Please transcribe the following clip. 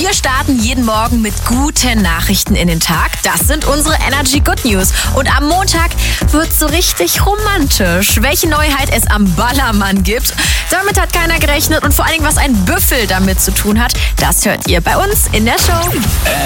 Wir starten jeden Morgen mit guten Nachrichten in den Tag. Das sind unsere Energy Good News. Und am Montag wird's so richtig romantisch. Welche Neuheit es am Ballermann gibt, damit hat keiner gerechnet. Und vor allen Dingen, was ein Büffel damit zu tun hat, das hört ihr bei uns in der Show.